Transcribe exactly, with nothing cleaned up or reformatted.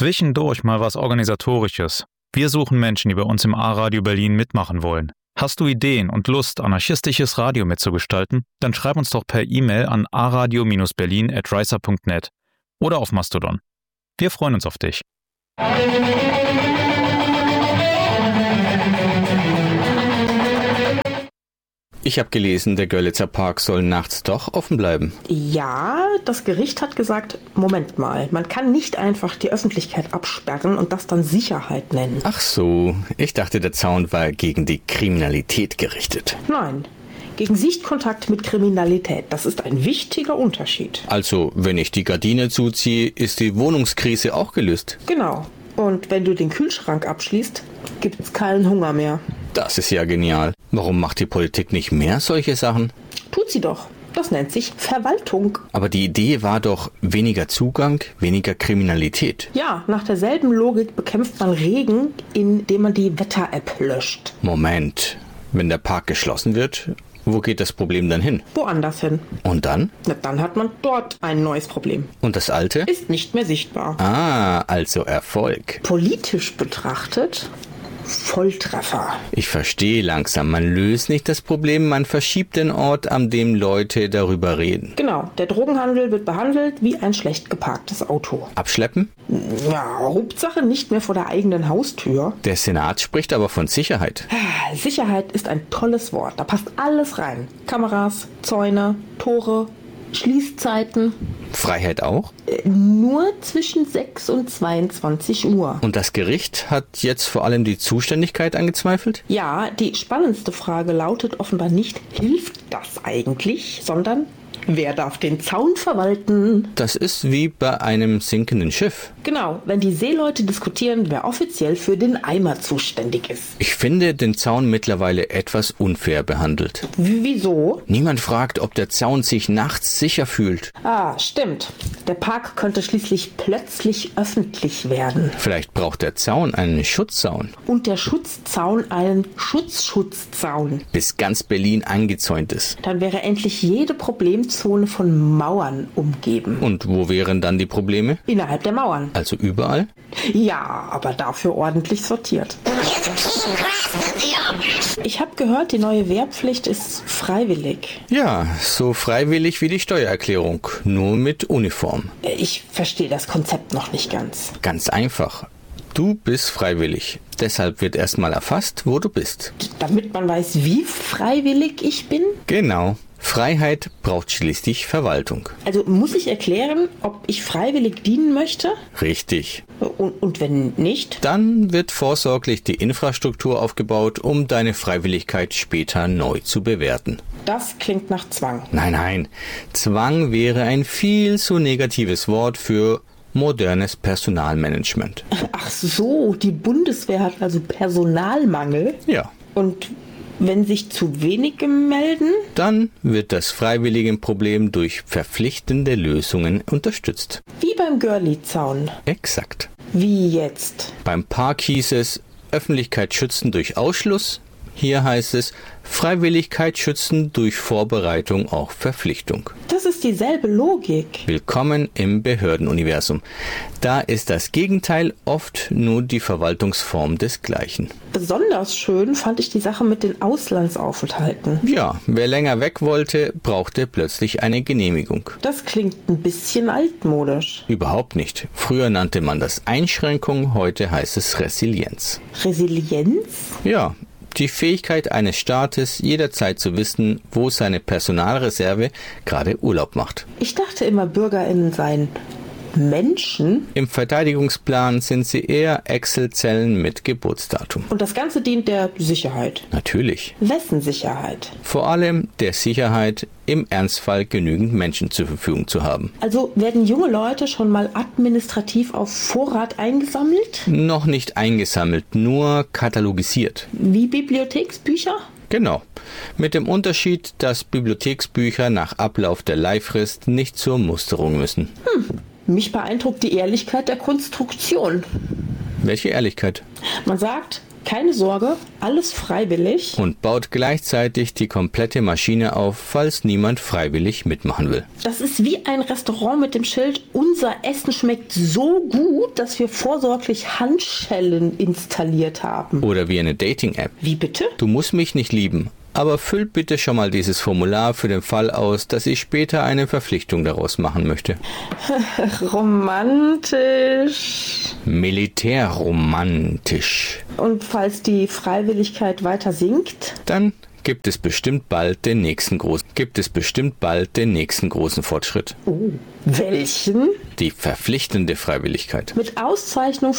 Zwischendurch mal was Organisatorisches. Wir suchen Menschen, die bei uns im A-Radio Berlin mitmachen wollen. Hast du Ideen und Lust, anarchistisches Radio mitzugestalten? Dann schreib uns doch per E-Mail an a radio berlin at ricer punkt net oder auf Mastodon. Wir freuen uns auf dich. Ich habe gelesen, der Görlitzer Park soll nachts doch offen bleiben. Ja, das Gericht hat gesagt, Moment mal, man kann nicht einfach die Öffentlichkeit absperren und das dann Sicherheit nennen. Ach so, ich dachte, der Zaun war gegen die Kriminalität gerichtet. Nein, gegen Sichtkontakt mit Kriminalität. Das ist ein wichtiger Unterschied. Also, wenn ich die Gardine zuziehe, ist die Wohnungskrise auch gelöst. Genau. Und wenn du den Kühlschrank abschließt, gibt es keinen Hunger mehr. Das ist ja genial. Warum macht die Politik nicht mehr solche Sachen? Tut sie doch. Das nennt sich Verwaltung. Aber die Idee war doch weniger Zugang, weniger Kriminalität. Ja, nach derselben Logik bekämpft man Regen, indem man die Wetter-App löscht. Moment, wenn der Park geschlossen wird, wo geht das Problem dann hin? Woanders hin. Und dann? Na, dann hat man dort ein neues Problem. Und das alte? Ist nicht mehr sichtbar. Ah, also Erfolg. Politisch betrachtet Volltreffer. Ich verstehe langsam. Man löst nicht das Problem, man verschiebt den Ort, an dem Leute darüber reden. Genau. Der Drogenhandel wird behandelt wie ein schlecht geparktes Auto. Abschleppen? Ja, Hauptsache nicht mehr vor der eigenen Haustür. Der Senat spricht aber von Sicherheit. Sicherheit ist ein tolles Wort. Da passt alles rein. Kameras, Zäune, Tore, Schließzeiten. Freiheit auch? Äh, nur zwischen sechs und zweiundzwanzig Uhr. Und das Gericht hat jetzt vor allem die Zuständigkeit angezweifelt? Ja, die spannendste Frage lautet offenbar nicht, hilft das eigentlich, sondern wer darf den Zaun verwalten? Das ist wie bei einem sinkenden Schiff. Genau, wenn die Seeleute diskutieren, wer offiziell für den Eimer zuständig ist. Ich finde den Zaun mittlerweile etwas unfair behandelt. W- wieso? Niemand fragt, ob der Zaun sich nachts sicher fühlt. Ah, stimmt. Der Park könnte schließlich plötzlich öffentlich werden. Vielleicht braucht der Zaun einen Schutzzaun. Und der Schutzzaun einen Schutzschutzzaun. Bis ganz Berlin eingezäunt ist. Dann wäre endlich jede Problemzone von Mauern umgeben. Und wo wären dann die Probleme? Innerhalb der Mauern. Also überall? Ja, aber dafür ordentlich sortiert. Ich habe gehört, die neue Wehrpflicht ist freiwillig. Ja, so freiwillig wie die Steuererklärung, nur mit Uniform. Ich verstehe das Konzept noch nicht ganz. Ganz einfach. Du bist freiwillig. Deshalb wird erstmal erfasst, wo du bist. Damit man weiß, wie freiwillig ich bin? Genau. Freiheit braucht schließlich Verwaltung. Also muss ich erklären, ob ich freiwillig dienen möchte? Richtig. Und, und wenn nicht? Dann wird vorsorglich die Infrastruktur aufgebaut, um deine Freiwilligkeit später neu zu bewerten. Das klingt nach Zwang. Nein, nein. Zwang wäre ein viel zu negatives Wort für modernes Personalmanagement. Ach so, die Bundeswehr hat also Personalmangel? Ja. Und wenn sich zu wenige melden? Dann wird das Freiwilligenproblem durch verpflichtende Lösungen unterstützt. Wie beim Görli-Zaun. Exakt. Wie jetzt? Beim Park hieß es Öffentlichkeit schützen durch Ausschluss. Hier heißt es Freiwilligkeit schützen durch Vorbereitung auch Verpflichtung. Das ist dieselbe Logik. Willkommen im Behördenuniversum. Da ist das Gegenteil oft nur die Verwaltungsform des Gleichen. Besonders schön fand ich die Sache mit den Auslandsaufenthalten. Ja, wer länger weg wollte, brauchte plötzlich eine Genehmigung. Das klingt ein bisschen altmodisch. Überhaupt nicht. Früher nannte man das Einschränkung, heute heißt es Resilienz. Resilienz? Ja. Die Fähigkeit eines Staates, jederzeit zu wissen, wo seine Personalreserve gerade Urlaub macht. Ich dachte immer, BürgerInnen seien Menschen. Im Verteidigungsplan sind sie eher Excel-Zellen mit Geburtsdatum. Und das Ganze dient der Sicherheit. Natürlich. Wessen Sicherheit? Vor allem der Sicherheit, im Ernstfall genügend Menschen zur Verfügung zu haben. Also werden junge Leute schon mal administrativ auf Vorrat eingesammelt? Noch nicht eingesammelt, nur katalogisiert. Wie Bibliotheksbücher? Genau. Mit dem Unterschied, dass Bibliotheksbücher nach Ablauf der Leihfrist nicht zur Musterung müssen. Hm. Mich beeindruckt die Ehrlichkeit der Konstruktion. Welche Ehrlichkeit? Man sagt, Keine Sorge, alles freiwillig. Und baut gleichzeitig die komplette Maschine auf, falls niemand freiwillig mitmachen will. Das ist wie ein Restaurant mit dem Schild, unser Essen schmeckt so gut, dass wir vorsorglich Handschellen installiert haben. Oder wie eine Dating-App. Wie bitte? Du musst mich nicht lieben, aber füll bitte schon mal dieses Formular für den Fall aus, dass ich später eine Verpflichtung daraus machen möchte. Romantisch. Militärromantisch. Und falls die Freiwilligkeit weiter sinkt? Dann gibt es bestimmt bald den nächsten großen, gibt es bestimmt bald den nächsten großen Fortschritt. Oh, welchen? Die verpflichtende Freiwilligkeit. Mit Auszeichnung